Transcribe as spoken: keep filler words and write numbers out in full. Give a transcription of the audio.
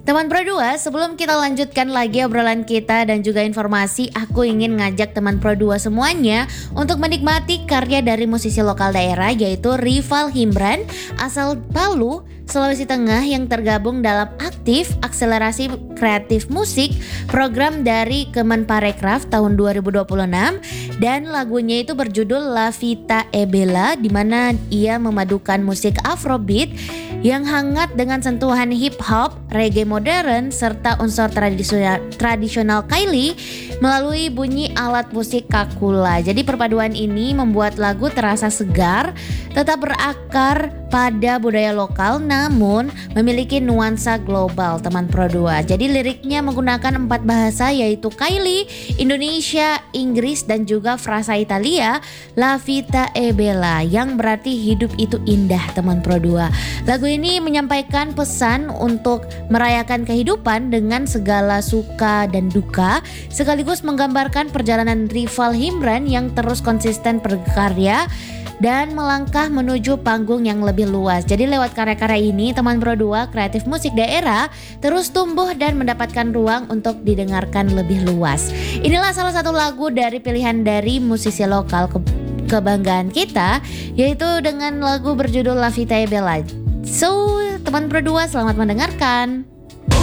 Teman Pro dua, sebelum kita lanjutkan lagi obrolan kita dan juga informasi, aku ingin ngajak teman Pro dua semuanya untuk menikmati karya dari musisi lokal daerah, yaitu Rival Himbran asal Palu, Sulawesi Tengah, yang tergabung dalam Aktif Akselerasi Kreatif Musik, program dari Kemenparekraf tahun dua ribu dua puluh enam, dan lagunya itu berjudul La Vita e Bella, di mana ia memadukan musik Afrobeat yang hangat dengan sentuhan hip hop, reggae modern, serta unsur tradisional, tradisional Kaili melalui bunyi alat musik kakula. Jadi perpaduan ini membuat lagu terasa segar, tetap berakar pada budaya lokal, namun memiliki nuansa global, teman Pro dua. Jadi liriknya menggunakan empat bahasa, yaitu Kaili, Indonesia, Inggris, dan juga frasa Italia, La Vita e Bella, yang berarti hidup itu indah, teman Pro dua. Lagu ini menyampaikan pesan untuk merayakan kehidupan dengan segala suka dan duka, sekaligus menggambarkan perjalanan Rival Himbran yang terus konsisten berkarya dan melangkah menuju panggung yang lebih luas. Jadi lewat karya-karya ini, teman Pro dua, kreatif musik daerah terus tumbuh dan mendapatkan ruang untuk didengarkan lebih luas. Inilah salah satu lagu dari pilihan dari musisi lokal ke kebanggaan kita, yaitu dengan lagu berjudul La Vita e Bella. So, teman Pro dua, selamat mendengarkan.